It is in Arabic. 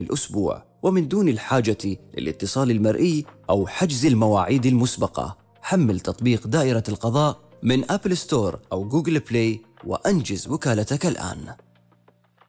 الأسبوع، ومن دون الحاجة للاتصال المرئي أو حجز المواعيد المسبقة. حمل تطبيق دائرة القضاء من أبل ستور أو جوجل بلاي وأنجز وكالتك الآن.